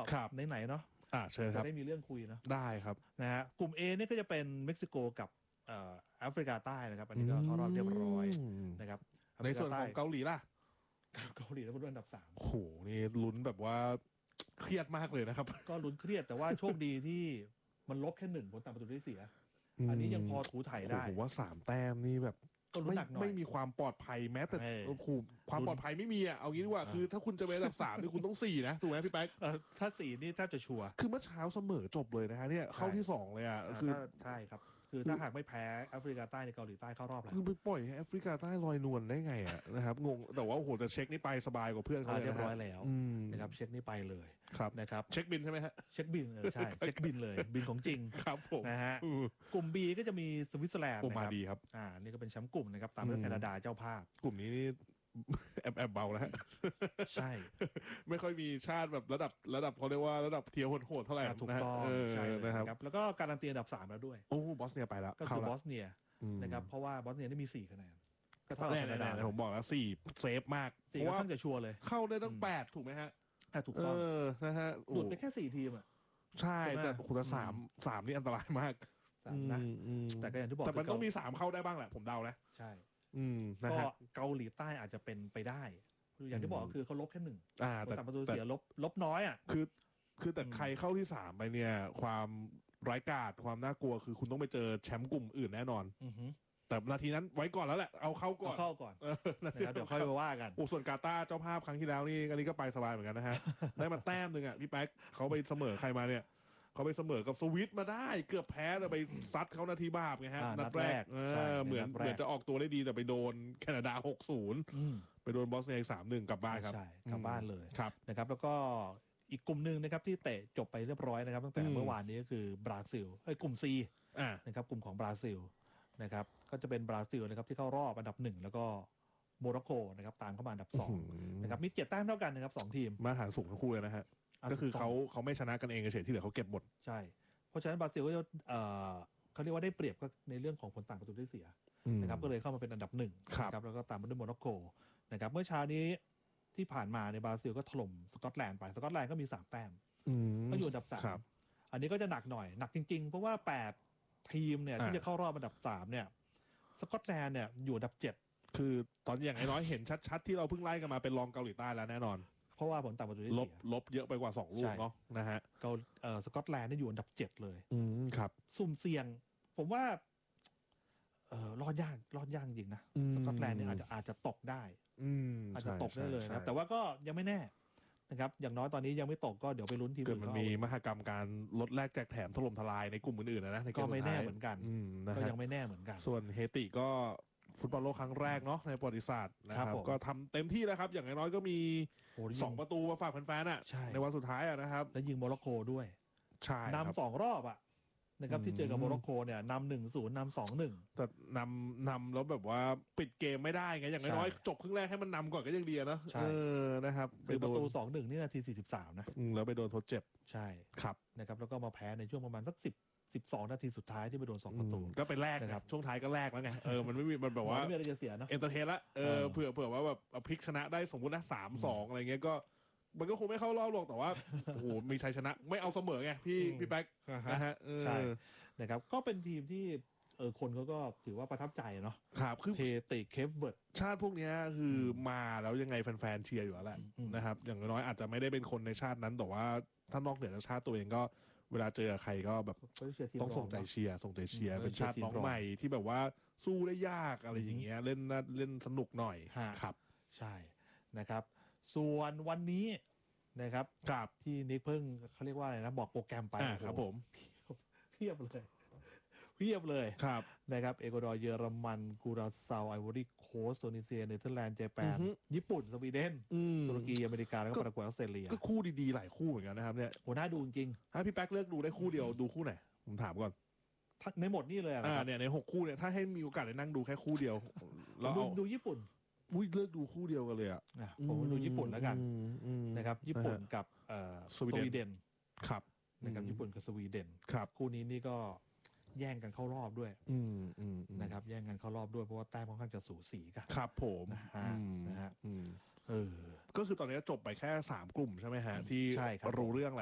ไหนๆเนาะเชิญคจะรับได้มีเรื่องคุยเนาะได้ครับนะฮะกลุ่ม A นี่ก็จะเป็นเม็กซิโกกับแอฟริกาใต้นะครับอันนี้ก็เข้ารอบเรียบร้อยนะครับในส่วนของเกาหลีล่ะเกาหลีแล้วเป็นอันดับ3 โอ้โหนี่ลุ้นแบบว่าเครียดมากเลยนะครับก็ลุ้นเครียดแต่ว่าโชคดีที่มันลบแค่1ผลต่างประตูได้เสียอันนี้ยังพอถูถ่ายได้ผมว่า3 แต้มนี่แบบไม่มีความปลอดภัยแม้แต่ความปลอดภัยไม่มีอ่ะเอางี้ดีกว่าคือถ้าคุณจะเป็นอันดับ3นี่คุณต้อง4นะถูกไหมพี่แป๊กถ้า4นี่แทบจะชัวร์คือเมื่อเช้าเสมอจบเลยนะฮะเนี่ยเข้าที่2เลยอ่ะคือใช่ครับคือถ้าหากไม่แพ้แอฟริกาใต้ในเกาหลีใต้เข้ารอบแล้วคือไปปล่อยให้แอฟริกาใต้ลอยนวลได้ไงอ่ะนะครับงงแต่ว่าโอ้โหแต่เช็คนี่ไปสบายกว่าเพื่อนเขาเลยนะเรียบร้อยแล้วนะครับเช็คนี่ไปเลยครับนะครับเช็คบินใช่ไหมฮะเช็คบินใช่เช็คบินเลยบินของจริงครับผมนะฮะกลุ่ม B ก็จะมีสวิตเซอร์แลนด์มาดีครับนี่ก็เป็นแชมป์กลุ่มนะครับตามด้วยแคนาดาเจ้าภาพกลุ่มนี้นี่แอบเบาแล้วใช่ไม่ค่อยมีชาติแบบระดับเขาเรียกว่าระดับเทียร์โหดๆเท่าไหร่ถูกต้องใช่นะครับแล้วก็การันตีอันดับ3แล้วด้วยโอ้บอสเนียไปแล้วก็คือบอสเนียนะครับเพราะว่าบอสเนียได้มี4คะแนนก็เท่าแน่ๆผมบอกแล้ว4เซฟมากเพราะว่าจะชัวร์เลยเข้าได้ตั้ง8ถูกไหมฮะถูกต้องนะฮะหลุดไปแค่4ทีมใช่แต่คุณสามนี่อันตรายมากนะแต่ก็อย่างที่บอกแต่มันต้องมี3เข้าได้บ้างแหละผมเดานะใช่ก็เกาหลีใต้อาจจะเป็นไปได้อย่างที่บอกคือเขาลบแค่1แต่ประตูเสียลบน้อยคือแต่ใครเข้าที่3ไปเนี่ยความร้ายกาจความน่ากลัวคือคุณต้องไปเจอแชมป์กลุ่มอื่นแน่นอนแต่นาทีนั้นไว้ก่อนแล้วแหละเอาเข้าก่อนนะครับเดี๋ยวค่อยไปว่ากันส่วนกาตาร์เจ้าภาพครั้งที่แล้วนี่อันนี้ก็ไปสบายเหมือนกันนะฮะได้มาแต้มหนึ่งพี่แป๊กเขาไปเสมอใครมาเนี่ยเขาไปเสมอกับสวิตมาได้เกือบแพ้เลยไปซัดเขานาทีบาปไงฮะนัดแรกเหมือนจะออกตัวได้ดีแต่ไปโดนแคนาดา 6-0ไปโดนบอสเนีย 3-1 กลับบ้านครับใช่กลับบ้านเลยครับนะครับแล้วก็อีกกลุ่มหนึ่งนะครับที่เตะจบไปเรียบร้อยนะครับตั้งแต่เมื่อวานนี้ก็คือบราซิลกลุ่ม C นะครับกลุ่มของบราซิลนะครับก็จะเป็นบราซิลนะครับที่เข้ารอบอันดับ1แล้วก็โมร็อกโกนะครับตามเข้ามาอันดับ2นะครับมี7 แต้มเท่ากันนะครับ2ทีมมาตรฐานสูงทั้งคู่เลยนะฮะก็คือเขาไม่ชนะกันเองเฉยที่เหลือเขาเก็บหมดใช่เพราะฉะนั้นบราซิลก็จะเขาเรียกว่าได้เปรียบก็ในเรื่องของผลต่างประตูได้เสียนะครับก็เลยเข้ามาเป็นอันดับ1นะครับแล้วก็ตามมาด้วยโมร็อกโกนะครับเมื่อเช้านี้ที่ผ่านมาในบราซิลก็ถล่มสกอตแลนด์ไปสกอตแลนด์ก็มี3 แต้มก็อยู่อันดับ3อันนี้ก็จะหนักหน่อยหนักจริงๆเพราะว่า8 ทีมเนี่ยที่จะเข้ารอบอันดับ3เนี่ยสกอตแลนด์เนี่ยอยู่อันดับ7 คือตอนอย่างน้อยเห็นชัดๆที่เราเพิ่งไล่กันมาเป็นรองเกาหลีใต้แล้วแน่นอนเพราะว่าผลต่างประตูได้เสียลบเยอะไปกว่า2 ลูกเนาะนะฮะสกอตแลนด์นี่อยู่อันดับ7เลยครับสุ่มเสี่ยงผมว่ารอดยากจริงนะสกอตแลนด์เนี่ยอาจจะตกได้อาจจะตกได้เลยนะแต่ว่าก็ยังไม่แน่นะครับอย่างน้อยตอนนี้ยังไม่ตกก็เดี๋ยวไปลุ้นทีมอื่นมันมีมหกรรมการลดแลกแจกแถมถล่มทลายในกลุ่มอื่นๆนะก็ไม่แน่เหมือนกันก็ยังไม่แน่เหมือนกันส่วนเฮติก็ฟุตบอลโลกครั้งแรกเนาะในประวัติศาสตร์นะครับก็ทำเต็มที่แล้วครับอย่างน้อยก็มี2 ประตูมาฝากแฟนๆในวันสุดท้ายนะครับแล้วยิงโมร็อกโกด้วยใช่นำ2 รอบนะครับที่เจอกับโมร็อกโกเนี่ยนำ 1-0 นำ 2-1 แต่นำแล้วแบบว่าปิดเกมไม่ได้ไงอย่างน้อยจบครึ่งแรกให้มันนำก่อนก็ยังดีนะนะครับเป็นประตู 2-1 นี่นาที43นะแล้วไปโดนทดเจ็บใช่ครับนะครับแล้วก็มาแพ้ในช่วงประมาณสัก12 นาทีสุดท้ายที่ไปโดน2 ประตูก็ไปแลกนะครับช่วงท้ายก็แลกแล้วไงมันไม่มีมันแบบว่าไม่มีอะไรจะเสียนะเอนเตอร์เทนละเผื่อว่าแบบพลิกชนะได้สมมตินะ3-2อะไรเงี้ยก็มันก็คงไม่เข้ารอบหรอกแต่ว่าโอ้โหมีชัยชนะไม่เอาเสมอไงพี่แป๊กนะฮะใช่นะครับก็เป็นทีมที่คนเขาก็ถือว่าประทับใจเนาะครับคือเฮติเคปเวิร์ดชาติพวกนี้คือมาแล้วยังไงแฟนๆเชียร์อยู่แล้วแหละนะครับอย่างน้อยอาจจะไม่ได้เป็นคนในชาตินั้นแต่ว่าถ้านอกเหนือจากชาติตัวเองก็เวลาเจอใครก็แบบต้องส่งใจเชียร์เป็นชาติน้องใหม่ที่แบบว่าสู้ได้ยากอะไรอย่างเงี้ยเล่นสนุกหน่อยครับใช่นะครับส่วนวันนี้นะครับที่นิกเพิ่งเขาเรียกว่าอะไรนะบอกโปรแกรมไปครับผมเพียบเลยครับนะครับเอกวาดอร์เยอรมันกูราซาวไอวอรี่โคสต์โตนิเซียเนเธอร์แลนด์ญี่ปุ่นญี่ปุ่นสวีเดนตุรกีอเมริกาแล้วก็ปารากวัยออสเตรเลียก็คู่ดีๆหลายคู่เหมือนกันนะครับเนี่ยโหน่าดูจริงถ้าพี่แป๊กเลือกดูได้คู่เดียวดูคู่ไหนผมถามก่อนในหมดนี่เลยนะครับเนี่ยใน6 คู่เนี่ยถ้าให้มีโอกาสได้นั่งดูแค่คู่เดียวเราดูญี่ปุ่นเลือกดูคู่เดียวกันเลยผมดูญี่ปุ่นแล้วกันนะครับญี่ปุ่นกับสวีเดนครับนะครับญี่ปุ่นกับสวีเดนคู่นี้นี่ก็แย่งกันเข้ารอบด้วยนะครับแย่งกันเข้ารอบด้วยเพราะว่าแต้มค่อนข้างจะสูสีกันครับผมนะฮะก็คือตอนนี้จบไปแค่3 กลุ่มใช่ไหมฮะที่รู้เรื่อง